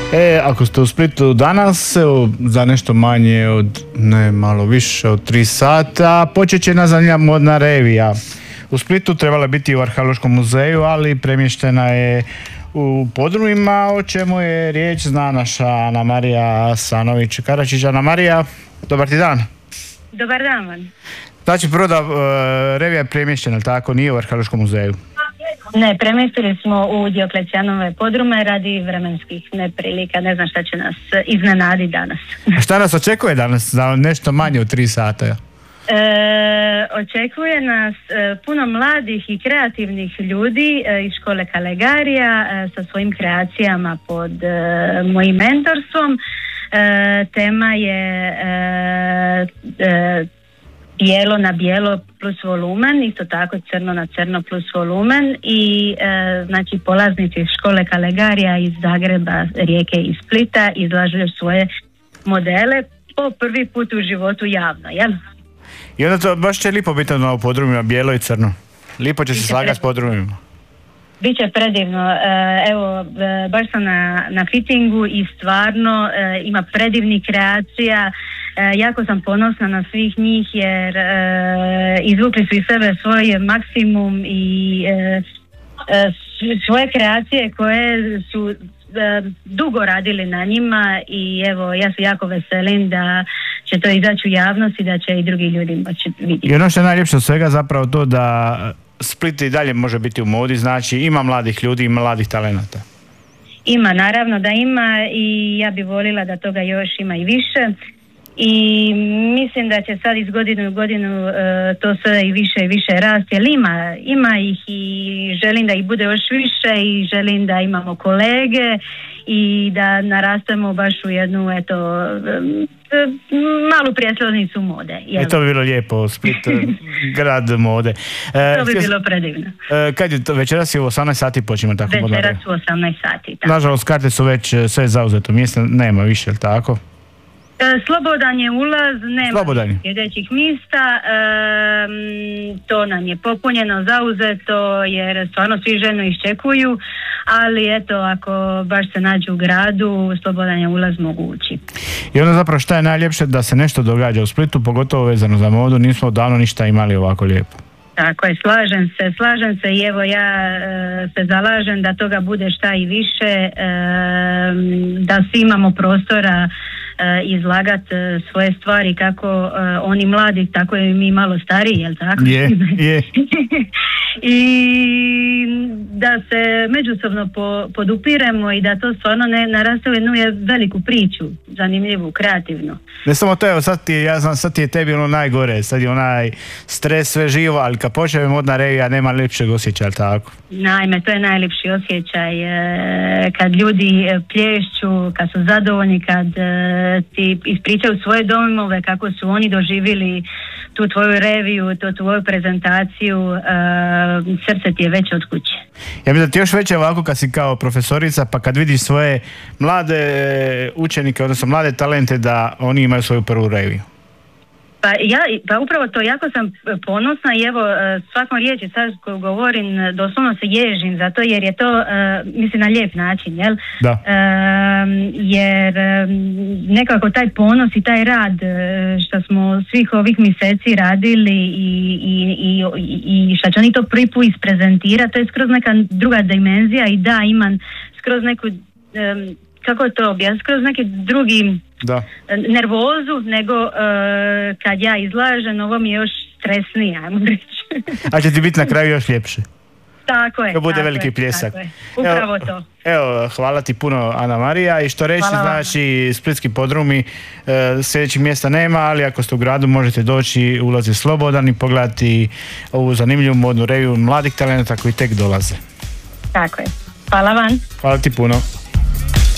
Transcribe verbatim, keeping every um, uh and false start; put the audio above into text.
E, ako ste u Splitu danas, evo, za nešto manje od, ne, malo više od tri sata, počet će nazadnja modna revija. U Splitu trebala biti u Arheološkom muzeju, ali premještena je u podrumima, o čemu je riječ zna naša Anamarija Sanović-Karačić. Anamarija, dobar ti dan. Dobar dan vam. Znači prvo da uh, revija je premještena, tako, nije u Arheološkom muzeju? Ne, premjestili smo u Dioklecijanove podrume radi vremenskih neprilika, ne znam šta će nas iznenadi danas. A šta nas očekuje danas za nešto manje od tri sata? E, očekuje nas e, puno mladih i kreativnih ljudi e, iz škole Kalegarija e, sa svojim kreacijama pod e, mojim mentorstvom. E, tema je e, e, bijelo na bijelo plus volumen, isto tako crno na crno plus volumen i e, znači polaznici iz škole Kalegarija iz Zagreba, Rijeke i Splita izlažu svoje modele po prvi put u životu javno, jel? I onda to baš će lipo biti na podrumima, bijelo i crno. Lipo će se slagati s podrumima. Biće predivno. Evo, baš sam na, na fittingu i stvarno ima predivnih kreacija. Jako sam ponosna na svih njih jer izvukli su iz sebe svoj maksimum i svoje kreacije koje su dugo radili na njima i evo, ja se jako veselim da će to izaći u javnost i da će i drugi ljudi moći vidjeti. I ono što je najljepše od svega zapravo to da Split i dalje može biti u modi, znači ima mladih ljudi, ima mladih talenata. Ima, naravno da ima i ja bih voljela da toga još ima i više i mislim da će sad iz godine u godinu uh, to sve i više i više rasti, jer ima, ima ih i želim da ih bude još više i želim da imamo kolege i da narastemo baš u jednu, eto, um, malu prijestolnicu mode. E, to bi bilo lijepo, Split, grad mode. E, to bi htio, bilo predivno. E, kad je to, večeras je u osamnaest sati počinjemo tako? Večeras u osamnaest sati, tako. Nažalost, karte su već sve zauzeto, mjesta nema više, tako? E, slobodan je ulaz, nema Slobodan. sljedećih mjesta, e, to nam je popunjeno, zauzeto, jer stvarno svi željno iščekuju, ali eto, ako baš se nađu u gradu, slobodan je ulaz mogući. I onda zapravo šta je najljepše da se nešto događa u Splitu, pogotovo vezano za modu, nismo davno ništa imali ovako lijepo. Tako je, slažem se, slažem se i evo ja e, se zalažem da toga bude šta i više, e, da svi imamo prostora e, izlagat e, svoje stvari kako e, oni mladi, tako i mi malo stariji, jel tako? Je, je. I da se međusobno po, podupiremo i da to stvarno ne naraste u jednu veliku priču, zanimljivu, kreativnu. Ne samo to, evo sad ti, ja znam, sad ti je tebi ono najgore, sad je onaj stres, sve živo, ali kad počne modna revija nema ljepšeg osjećaja, tako? Naime, to je najljepši osjećaj, kad ljudi plješću, kad su zadovoljni, kad ti ispričaju svoje domove, kako su oni doživjeli tu tvoju reviju, tu tvoju prezentaciju, srce ti je već od kuće. Ja mislim da ti još veće ovako kad si kao profesorica, pa kad vidiš svoje mlade učenike, odnosno mlade talente, da oni imaju svoju prvu reviju. Pa ja, pa upravo to, jako sam ponosna i evo svakom riječi sad koju govorim doslovno se ježim zato jer je to, uh, mislim, na lijep način, jel? Da. Uh, jer um, nekako taj ponos i taj rad što smo svih ovih mjeseci radili i, i, i, i što će oni to prvi put isprezentirati, to je skroz neka druga dimenzija i da, imam skroz neku, um, kako to objasniti, skroz neki drugi da. nervozu nego uh, kad ja izlažem, ovo mi je još stresnije, ajmo reći. A će ti biti na kraju još ljepše. Tako je. To bude tako veliki je, pljesak. Upravo evo, to. Evo, hvala ti puno, Anamarija, i što reći, znači splitski podrumi, e, sljedećih mjesta nema, ali ako ste u gradu možete doći, ulaz je slobodan i pogledati ovu zanimljivu modnu reviju mladih talenata koji tek dolaze. Tako je. Hvala vam. Hvala ti puno.